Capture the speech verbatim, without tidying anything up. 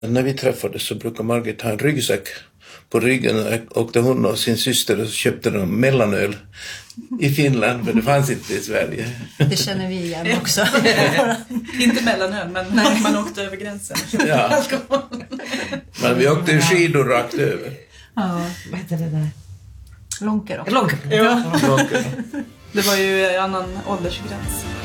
När vi träffades så brukade Margit ha en ryggsäck på ryggen, och åkte hon och sin syster och köpte de mellanöl i Finland, för det fanns inte i Sverige. Det känner vi igen också. Inte mellanöl, men man, man åkte över gränsen. Ja. Men vi åkte ju skidor rakt över. Ja, vad heter det där? Lånker också. Lånker. Ja. Lånker. Det var ju en annan åldersgräns.